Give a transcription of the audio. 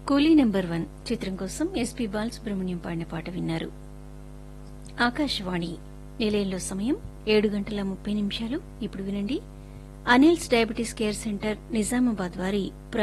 కూలీ నెంబర్ 1 చిత్రం కోసం ఎస్పీ బాలసుబ్రహ్మణ్యం పాడిన పాట విన్నారు. ఆకాశవాణి నిలయంలో సమయం 7:30 ఇప్పుడు వినండి. Anil's diabetes care centre Nizamabad వారి